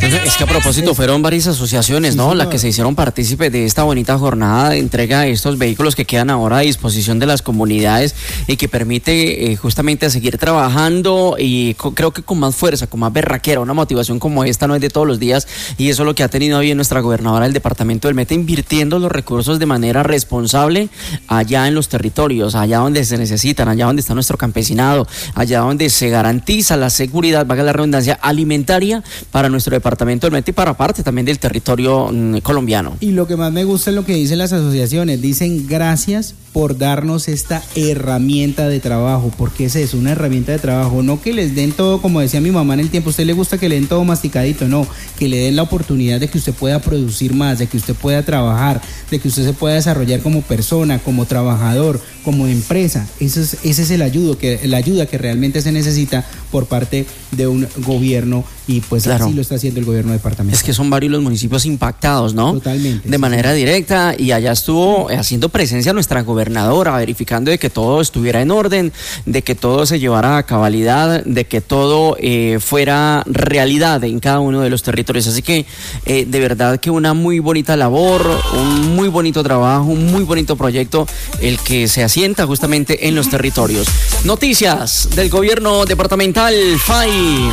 Es que a propósito fueron varias asociaciones, ¿no? Las que se hicieron partícipe de esta bonita jornada de entrega de estos vehículos que quedan ahora a disposición de las comunidades y que permite justamente seguir trabajando y creo que con más fuerza, con más berraquera. Una motivación como esta no es de todos los días y eso es lo que ha tenido hoy nuestra gobernadora del departamento del Meta, invirtiendo los recursos de manera responsable allá en los territorios, allá donde se necesitan, allá donde está nuestro campesinado, allá donde se garantiza la seguridad, valga la redundancia, alimentaria para nuestro departamento del Meta y para parte también del territorio colombiano. Y lo que más me gusta es lo que dicen las asociaciones, dicen gracias por darnos esta herramienta de trabajo, porque es eso, una herramienta de trabajo, no que les den todo, como decía mi mamá en el tiempo, a usted le gusta que le den todo masticadito, no, que le den la oportunidad de que usted pueda producir más, de que usted pueda trabajar, de que usted se pueda desarrollar como persona, como trabajador, como empresa. Ese es la ayuda que realmente se necesita por parte de un gobierno y pues claro, así lo está haciendo el gobierno departamental. Es que son varios los municipios impactados, ¿no? Totalmente. De manera directa, y allá estuvo haciendo presencia nuestra gobernadora, verificando de que todo estuviera en orden, de que todo se llevara a cabalidad, de que todo fuera realidad en cada uno de los territorios. Así que de verdad que una muy bonita labor, un muy bonito trabajo, un muy bonito proyecto, el que se asienta justamente en los territorios. Noticias del gobierno departamental, FAI.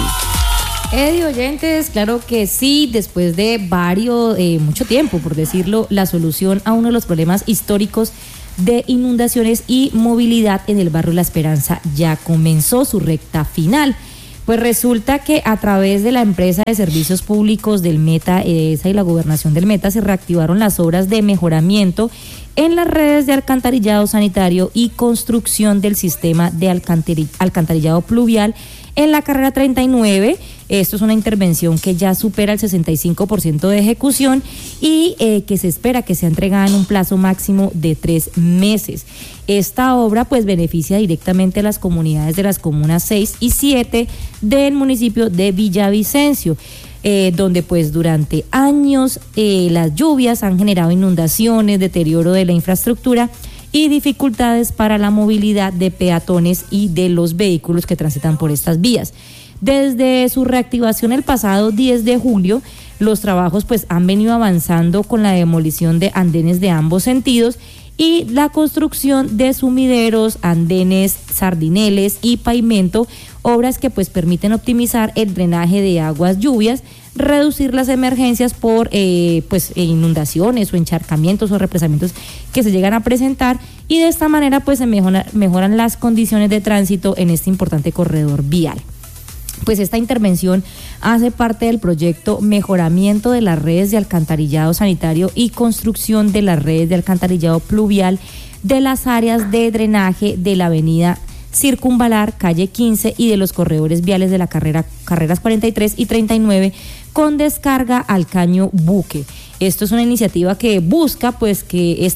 Oyentes, claro que sí, después de mucho tiempo, por decirlo, la solución a uno de los problemas históricos de inundaciones y movilidad en el barrio La Esperanza ya comenzó su recta final. Pues resulta que a través de la empresa de servicios públicos del Meta, EDESA y la gobernación del Meta se reactivaron las obras de mejoramiento en las redes de alcantarillado sanitario y construcción del sistema de alcantarillado pluvial en la carrera 39. Esto es una intervención que ya supera el 65% de ejecución y que se espera que sea entregada en un plazo máximo de 3 meses. Esta obra pues beneficia directamente a las comunidades de las comunas 6 y 7 del municipio de Villavicencio, donde pues durante años las lluvias han generado inundaciones, deterioro de la infraestructura y dificultades para la movilidad de peatones y de los vehículos que transitan por estas vías. Desde su reactivación el pasado 10 de julio, los trabajos pues han venido avanzando con la demolición de andenes de ambos sentidos y la construcción de sumideros, andenes, sardineles y pavimento, obras que pues permiten optimizar el drenaje de aguas lluvias, reducir las emergencias por inundaciones o encharcamientos o represamientos que se llegan a presentar, y de esta manera pues se mejoran las condiciones de tránsito en este importante corredor vial. Pues esta intervención hace parte del proyecto Mejoramiento de las redes de alcantarillado sanitario y construcción de las redes de alcantarillado pluvial de las áreas de drenaje de la avenida Circunvalar, calle 15 y de los corredores viales de la carreras 43 y 39 con descarga al caño Buque. Esto es una iniciativa que busca pues que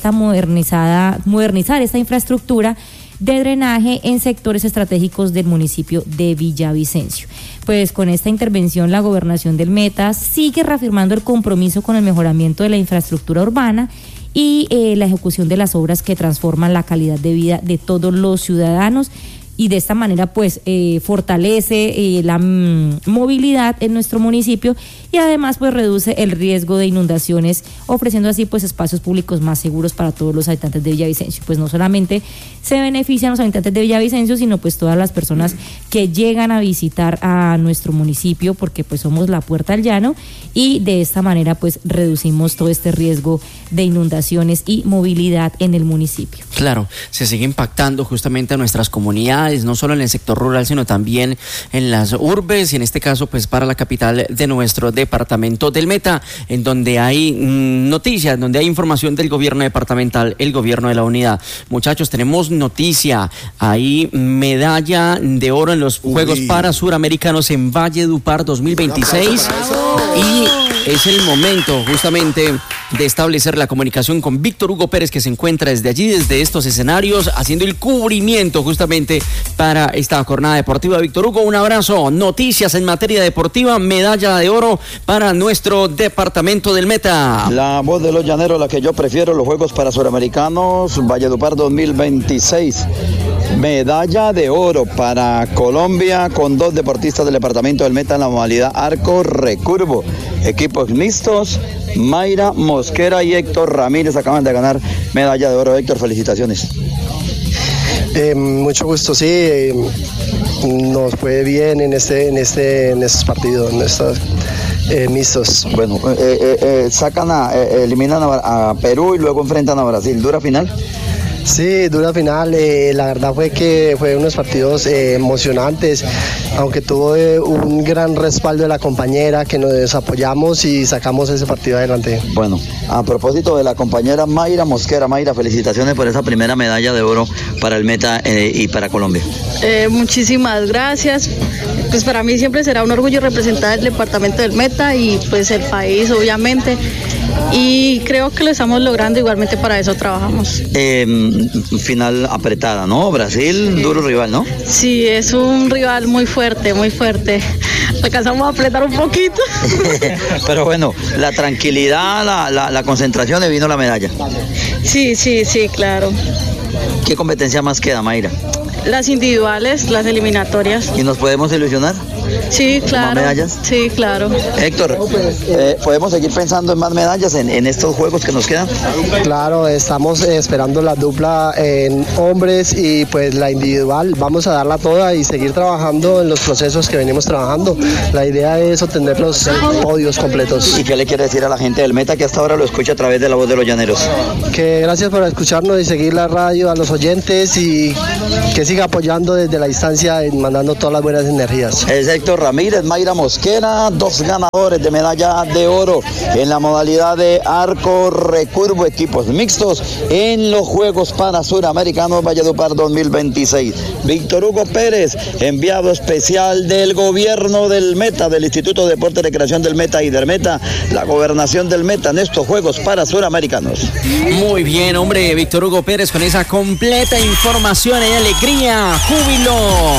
modernizar esta infraestructura de drenaje en sectores estratégicos del municipio de Villavicencio. Pues con esta intervención la gobernación del Meta sigue reafirmando el compromiso con el mejoramiento de la infraestructura urbana y la ejecución de las obras que transforman la calidad de vida de todos los ciudadanos, y de esta manera pues fortalece la movilidad en nuestro municipio y además pues reduce el riesgo de inundaciones, ofreciendo así pues espacios públicos más seguros para todos los habitantes de Villavicencio. Pues no solamente se benefician los habitantes de Villavicencio, sino pues todas las personas que llegan a visitar a nuestro municipio, porque pues somos la puerta al llano, y de esta manera pues reducimos todo este riesgo de inundaciones y movilidad en el municipio. Claro, se sigue impactando justamente a nuestras comunidades, no solo en el sector rural, sino también en las urbes, y en este caso pues para la capital de nuestro departamento del Meta, en donde hay noticias, donde hay información del gobierno departamental, el gobierno de la unidad. Muchachos, tenemos noticia, hay medalla de oro en los Juegos Parasuramericanos en Valledupar 2026, y es el momento justamente de establecer la comunicación con Víctor Hugo Pérez, que se encuentra desde allí, desde estos escenarios, haciendo el cubrimiento justamente para esta jornada deportiva. Víctor Hugo, un abrazo. Noticias en materia deportiva, medalla de oro para nuestro departamento del Meta. La voz de los llaneros, la que yo prefiero, los Juegos Parasuramericanos, Valledupar 2026. Medalla de oro para Colombia con 2 deportistas del departamento del Meta en la modalidad arco recurvo. Equipos mixtos, Mayra Mosquera y Héctor Ramírez acaban de ganar medalla de oro. Héctor, felicitaciones. Mucho gusto, sí. Nos fue bien en estos partidos, en estos mixtos. Bueno, eliminan a Perú y luego enfrentan a Brasil. ¿Dura final? Sí, dura final. La verdad fue que fue unos partidos emocionantes, aunque tuvo un gran respaldo de la compañera que nos apoyamos y sacamos ese partido adelante. Bueno, a propósito de la compañera Mayra Mosquera, Mayra, felicitaciones por esa primera medalla de oro para el Meta y para Colombia. Muchísimas gracias. Pues para mí siempre será un orgullo representar el departamento del Meta y pues el país, obviamente. Y creo que lo estamos logrando, igualmente para eso trabajamos. Final apretada, ¿no? Brasil, sí. Duro rival, ¿no? Sí, es un rival muy fuerte, muy fuerte. Alcanzamos a apretar un poquito. Pero bueno, la tranquilidad, la concentración, le vino la medalla. Sí, claro. ¿Qué competencia más queda, Mayra? Las individuales, las eliminatorias. ¿Y nos podemos ilusionar? Sí, claro. ¿Más medallas? Sí, claro. Héctor, ¿podemos seguir pensando en más medallas en estos juegos que nos quedan? Claro, estamos esperando la dupla en hombres y pues la individual. Vamos a darla toda y seguir trabajando en los procesos que venimos trabajando. La idea es obtener los podios completos. ¿Y qué le quiere decir a la gente del Meta que hasta ahora lo escucha a través de La Voz de los Llaneros? Que gracias por escucharnos y seguir la radio, a los oyentes, y que siga apoyando desde la distancia y mandando todas las buenas energías. Es Héctor Ramírez, Mayra Mosquera, 2 ganadores de medalla de oro en la modalidad de arco recurvo, equipos mixtos en los Juegos Panamericanos Valledupar 2026. Víctor Hugo Pérez, enviado especial del gobierno del Meta, del Instituto de Deporte y Recreación del Meta y del Meta, la gobernación del Meta en estos Juegos Panamericanos. Muy bien, hombre, Víctor Hugo Pérez con esa completa información y alegría, júbilo.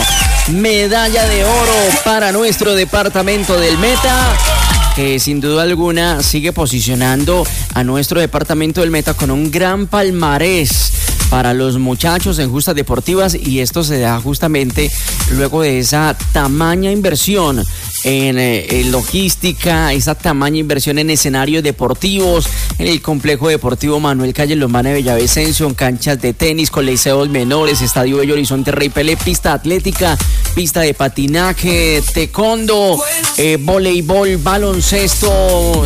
Medalla de oro para nuestro departamento del Meta, que sin duda alguna sigue posicionando a nuestro departamento del Meta con un gran palmarés para los muchachos en justas deportivas, y esto se da justamente luego de esa tamaña inversión en logística, esa tamaña inversión en escenarios deportivos, en el complejo deportivo Manuel Calle Lombana de Villavicencio, en canchas de tenis, coliseos menores, estadio Bello Horizonte Rey Pelé, pista atlética, pista de patinaje, taekwondo, voleibol, baloncesto,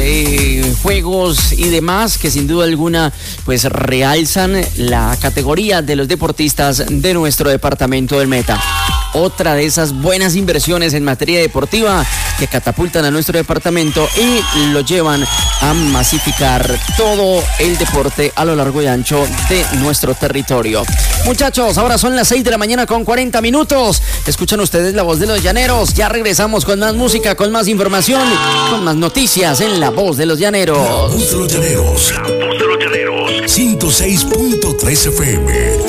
juegos y demás, que sin duda alguna pues realzan la categoría de los deportistas de nuestro departamento del Meta. Otra de esas buenas inversiones en materia deportiva que catapultan a nuestro departamento y lo llevan a masificar todo el deporte a lo largo y ancho de nuestro territorio. Muchachos, ahora son las 6 de la mañana con 40 minutos. Escuchan ustedes La Voz de los Llaneros. Ya regresamos con más música, con más información, con más noticias en La Voz de los Llaneros. La Voz de los Llaneros. La Voz de los Llaneros. 106.3 FM.